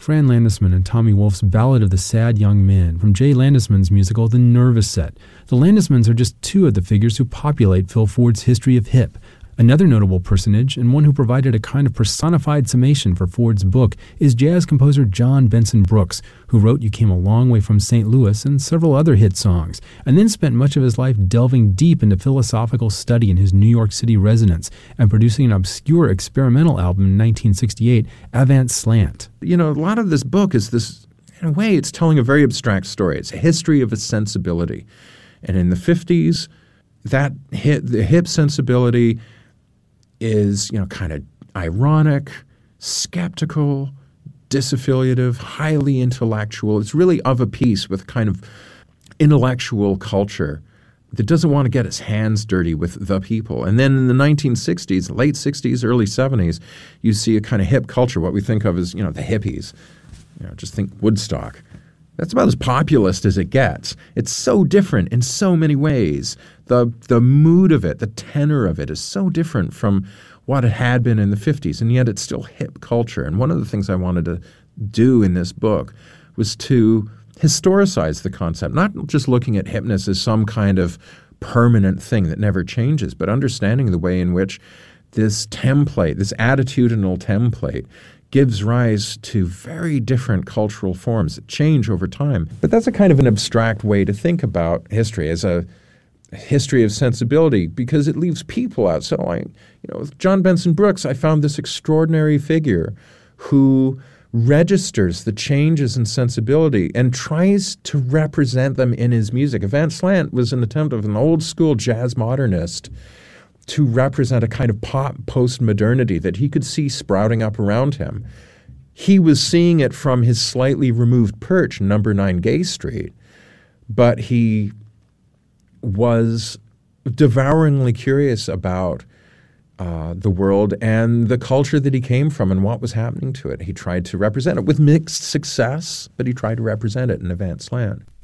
Fran Landesman and Tommy Wolfe's Ballad of the Sad Young Man from Jay Landesman's musical The Nervous Set. The Landesmans are just two of the figures who populate Phil Ford's history of hip. Another notable personage, and one who provided a kind of personified summation for Ford's book, is jazz composer John Benson Brooks, who wrote You Came a Long Way from St. Louis and several other hit songs, and then spent much of his life delving deep into philosophical study in his New York City residence and producing an obscure experimental album in 1968, Avant Slant. You know, a lot of this book is this, in a way, it's telling a very abstract story. It's a history of a sensibility. And in the 50s, the hip sensibility is, kind of ironic, skeptical, disaffiliative, highly intellectual. It's really of a piece with kind of intellectual culture that doesn't want to get its hands dirty with the people. And then in the 1960s, late 60s, early 70s, you see a kind of hip culture, what we think of as, the hippies. Just think Woodstock. That's about as populist as it gets. It's so different in so many ways. The mood of it, the tenor of it is so different from what it had been in the 50s, and yet it's still hip culture. And one of the things I wanted to do in this book was to historicize the concept, not just looking at hipness as some kind of permanent thing that never changes, but understanding the way in which this template, this attitudinal template, gives rise to very different cultural forms that change over time. But that's a kind of an abstract way to think about history as a history of sensibility, because it leaves people out. So with John Benson Brooks, I found this extraordinary figure who registers the changes in sensibility and tries to represent them in his music. Avant Slant was an attempt of an old school jazz modernist to represent a kind of pop post-modernity that he could see sprouting up around him. He was seeing it from his slightly removed perch, number 9 Gay Street, but he was devouringly curious about the world and the culture that he came from and what was happening to it. He tried to represent it with mixed success, but he tried to represent it in Avant Slant.